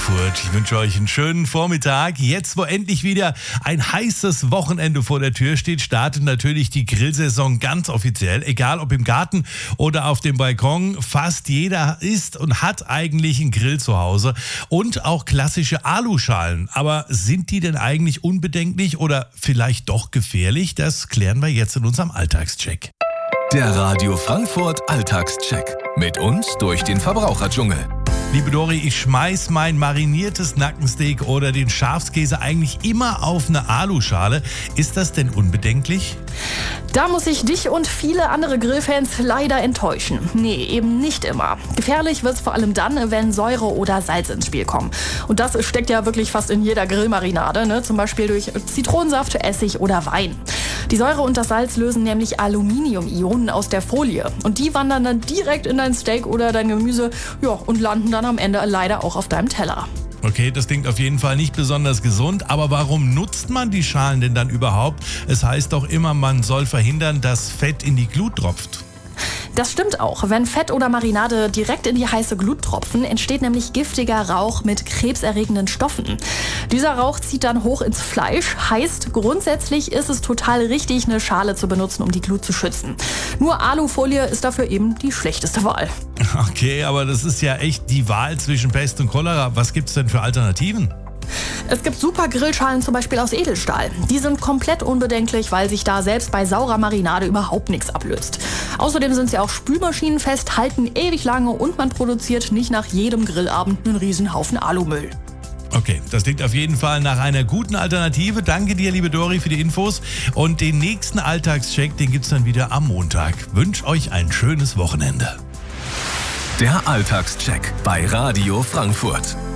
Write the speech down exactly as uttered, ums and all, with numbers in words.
Frankfurt. Ich wünsche euch einen schönen Vormittag. Jetzt, wo endlich wieder ein heißes Wochenende vor der Tür steht, startet natürlich die Grillsaison ganz offiziell. Egal ob im Garten oder auf dem Balkon, fast jeder isst und hat eigentlich einen Grill zu Hause. Und auch klassische Aluschalen. Aber sind die denn eigentlich unbedenklich oder vielleicht doch gefährlich? Das klären wir jetzt in unserem Alltagscheck. Der Radio Frankfurt Alltagscheck. Mit uns durch den Verbraucherdschungel. Liebe Dori, ich schmeiß mein mariniertes Nackensteak oder den Schafskäse eigentlich immer auf eine Aluschale. Ist das denn unbedenklich? Da muss ich dich und viele andere Grillfans leider enttäuschen. Nee, eben nicht immer. Gefährlich wird's vor allem dann, wenn Säure oder Salz ins Spiel kommen. Und das steckt ja wirklich fast in jeder Grillmarinade, ne? Zum Beispiel durch Zitronensaft, Essig oder Wein. Die Säure und das Salz lösen nämlich Aluminium-Ionen aus der Folie. Und die wandern dann direkt in dein Steak oder dein Gemüse, ja, und landen dann am Ende leider auch auf deinem Teller. Okay, das klingt auf jeden Fall nicht besonders gesund, aber warum nutzt man die Schalen denn dann überhaupt? Es heißt doch immer, man soll verhindern, dass Fett in die Glut tropft. Das stimmt auch. Wenn Fett oder Marinade direkt in die heiße Glut tropfen, entsteht nämlich giftiger Rauch mit krebserregenden Stoffen. Dieser Rauch zieht dann hoch ins Fleisch. Heißt, grundsätzlich ist es total richtig, eine Schale zu benutzen, um die Glut zu schützen. Nur Alufolie ist dafür eben die schlechteste Wahl. Okay, aber das ist ja echt die Wahl zwischen Pest und Cholera. Was gibt's denn für Alternativen? Es gibt super Grillschalen zum Beispiel aus Edelstahl. Die sind komplett unbedenklich, weil sich da selbst bei saurer Marinade überhaupt nichts ablöst. Außerdem sind sie auch spülmaschinenfest, halten ewig lange und man produziert nicht nach jedem Grillabend einen Riesenhaufen Alumüll. Okay, das klingt auf jeden Fall nach einer guten Alternative. Danke dir, liebe Dori, für die Infos. Und den nächsten Alltagscheck, den gibt's dann wieder am Montag. Wünsche euch ein schönes Wochenende. Der Alltagscheck bei Radio Frankfurt.